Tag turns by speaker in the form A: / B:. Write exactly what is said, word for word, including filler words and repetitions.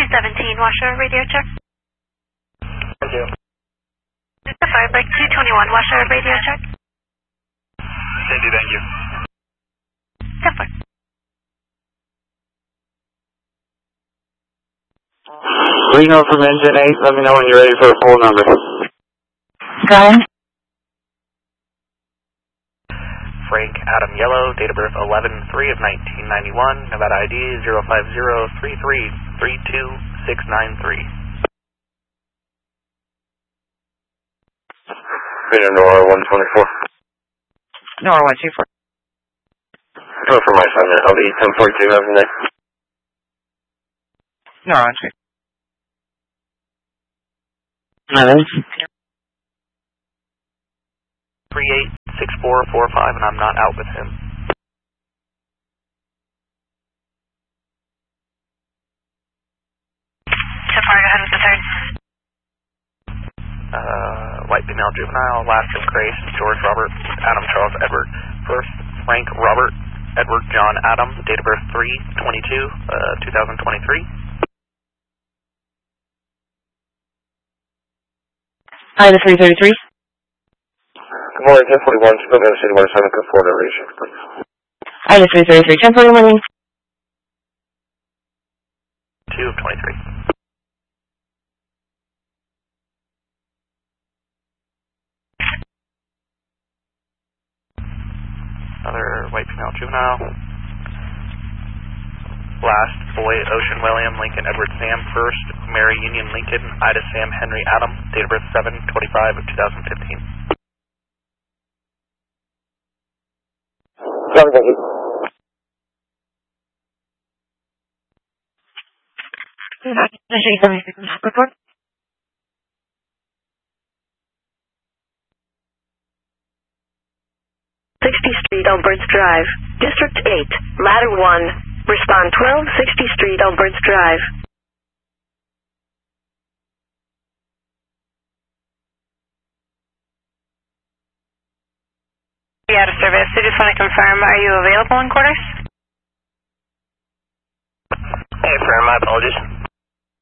A: seventeen, Washoe radio check.
B: Thank you.
A: Delta Firebreak two twenty-one, Washoe radio check.
B: Cindy, thank you.
A: Temper.
C: Reno from engine eight, let me know when you're ready for a full number.
D: Going.
B: Frank Adam Yellow, date of birth eleven three of nineteen ninety-one, Nevada I D zero five zero three three three two six nine three.
C: Reno Nora one twenty-four.
D: Nora one two four.
C: Go for my son, L D ten forty-two, have a night.
D: Nora one two.
C: Eleven.
B: three eight six four four five, and I'm not out with him.
A: Temper, go ahead with the third.
B: Uh, white female juvenile, last of Grace, George Robert, Adam Charles Edward. First, Frank Robert Edward John Adam, date of birth three twenty-two, uh, two thousand twenty-three.
D: Hi, the three thirty-three.
C: Good morning, ten forty-one, Chicago City, one seven, code four, elevation, please.
D: Hi, the three thirty-three, ten forty-one.
B: two of twenty-three. Another white female juvenile. Last, boy, Ocean William, Lincoln Edward Sam. First, Mary Union Lincoln, Ida Sam Henry Adam, date of birth seven twenty-five of two thousand fifteen.
C: Seven, thank you.
A: sixtieth Street, Alberts Drive. District eight, Ladder one. Respond twelve sixtieth Street, Alberts Drive. Out of service. I just want to confirm, are you available in quarters?
B: Hey, for my apologies.